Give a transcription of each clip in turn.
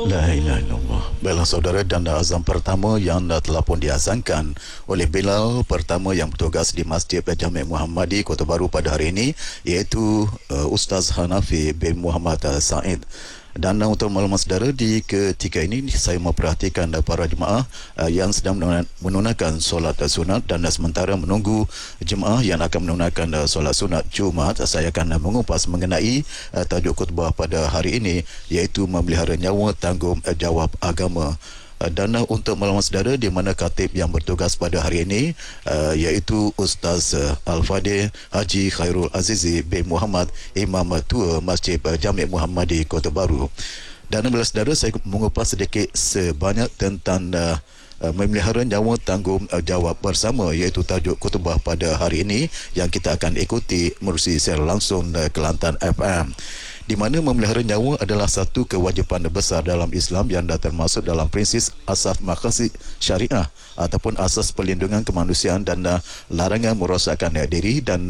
La ilaha illallah. Baiklah saudara, dan azan pertama yang telah pun diazankan oleh Bilal pertama yang bertugas di Masjid Jami' Muhammadi Kota Baru pada hari ini, iaitu Ustaz Hanafi bin Muhammad Said. Dan untuk maklumat saudara, di ketika ini saya memperhatikan para jemaah yang sedang menunaikan solat sunat, dan sementara menunggu jemaah yang akan menunaikan solat sunat Jumaat, saya akan mengupas mengenai tajuk khutbah pada hari ini, iaitu memelihara nyawa tanggung jawab agama. Dan untuk maklumat saudara, di mana khatib yang bertugas pada hari ini iaitu Ustaz Al-Fadhil Haji Khairul Azizi bin Muhammad, Imam Tua Masjid Jami' Muhammadi Kota Baru. Dan bila saudara, saya mengupas sedikit sebanyak tentang memelihara nyawa tanggung jawab bersama, iaitu tajuk khutbah pada hari ini yang kita akan ikuti melalui secara langsung Kelantan FM, di mana memelihara nyawa adalah satu kewajipan besar dalam Islam yang termasuk dalam prinsip asas maqasid syariah ataupun asas perlindungan kemanusiaan, dan larangan merosakkan diri, dan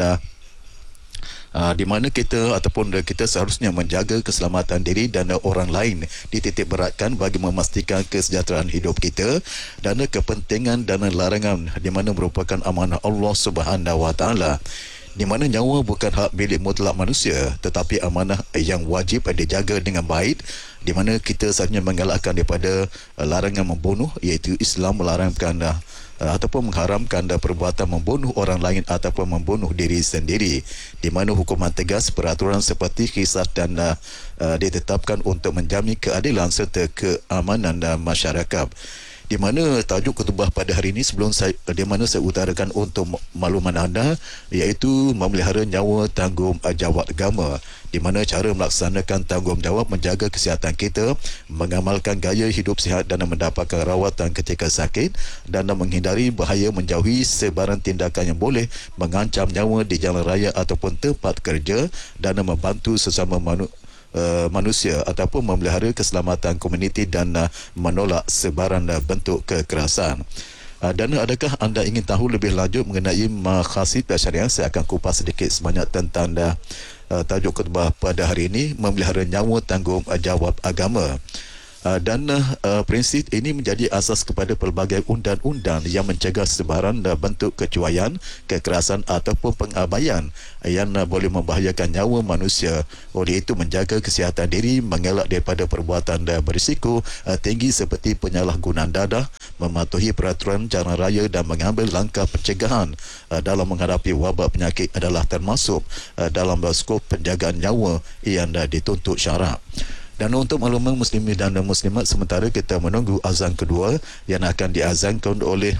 di mana kita seharusnya menjaga keselamatan diri dan orang lain dititik beratkan bagi memastikan kesejahteraan hidup kita, dan kepentingan dan larangan di mana merupakan amanah Allah Subhanahu Wa Taala, di mana nyawa bukan hak milik mutlak manusia tetapi amanah yang wajib dijaga dengan baik, di mana kita seharusnya mengelakkan daripada larangan membunuh, iaitu Islam melarangkan ataupun mengharamkan perbuatan membunuh orang lain ataupun membunuh diri sendiri, di mana hukuman tegas peraturan seperti qisas dan ditetapkan untuk menjamin keadilan serta keamanan masyarakat. Di mana tajuk khutbah pada hari ini di mana saya utarakan untuk makluman anda, iaitu memelihara nyawa tanggung jawab agama, di mana cara melaksanakan tanggungjawab menjaga kesihatan kita, mengamalkan gaya hidup sihat dan mendapatkan rawatan ketika sakit, dan menghindari bahaya menjauhi sebarang tindakan yang boleh mengancam nyawa di jalan raya ataupun tempat kerja, dan membantu sesama manusia ataupun memelihara keselamatan komuniti, dan menolak sebarang bentuk kekerasan. Dan adakah anda ingin tahu lebih lanjut mengenai maqasid syariah? Saya akan kupas sedikit sebanyak tentang tajuk khutbah pada hari ini, memelihara nyawa tanggung jawab agama. Dan prinsip ini menjadi asas kepada pelbagai undang-undang yang mencegah sebarang bentuk kecuaian, kekerasan ataupun pengabaian yang boleh membahayakan nyawa manusia. Oleh itu, menjaga kesihatan diri, mengelak daripada perbuatan berisiko tinggi seperti penyalahgunaan dadah, mematuhi peraturan jalan raya, dan mengambil langkah pencegahan dalam menghadapi wabak penyakit adalah termasuk dalam skop penjagaan nyawa yang dituntut syarak. Dan untuk makluman muslimin dan muslimat, sementara kita menunggu azan kedua yang akan diazankan oleh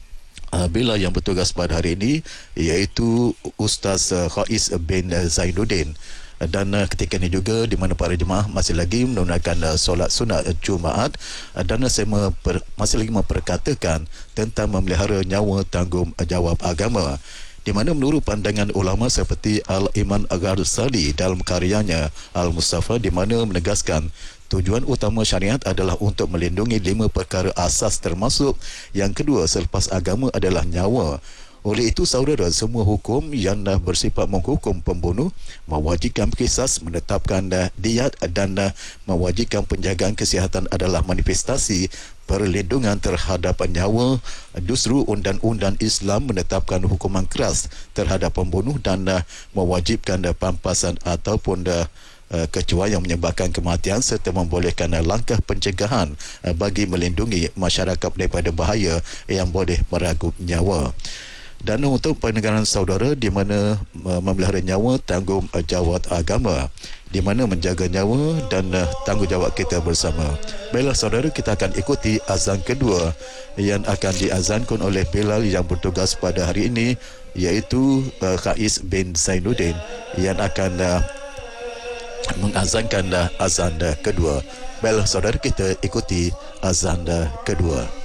Bilal yang bertugas pada hari ini, iaitu Ustaz Khais bin Zainuddin. Dan ketika ini juga di mana para jemaah masih lagi menunaikan solat sunat Jumaat, dan saya masih lagi memperkatakan tentang memelihara nyawa tanggung jawab agama, di mana menurut pandangan ulama seperti Al-Imam Al-Ghazali dalam karyanya Al-Mustafa, di mana menegaskan tujuan utama syariat adalah untuk melindungi 5 perkara asas, termasuk yang kedua selepas agama adalah nyawa. Oleh itu saudara, semua hukum yang bersifat menghukum pembunuh, mewajibkan qisas, menetapkan diyat, dan mewajibkan penjagaan kesihatan adalah manifestasi perlindungan terhadap nyawa. Justru undang-undang Islam menetapkan hukuman keras terhadap pembunuh dan mewajibkan pampasan ataupun kecuali yang menyebabkan kematian, serta membolehkan langkah pencegahan bagi melindungi masyarakat daripada bahaya yang boleh meragup nyawa. Dan untuk pendengaran saudara, di mana memelihara nyawa tanggung jawab agama, di mana menjaga nyawa dan tanggungjawab kita bersama. Baiklah saudara, kita akan ikuti azan kedua yang akan diazankan oleh Bilal yang bertugas pada hari ini, iaitu Khais bin Zainuddin yang akan mengazankan azan kedua. Baiklah saudara, kita ikuti azan kedua.